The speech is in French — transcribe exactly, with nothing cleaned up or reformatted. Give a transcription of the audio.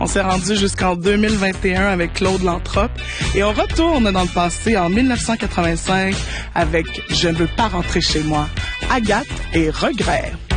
On s'est rendu jusqu'en deux mille vingt et un avec Claude Lantrope et on retourne dans le passé en mille neuf cent quatre-vingt-cinq avec Je ne veux pas rentrer chez moi, Agathe et Regret.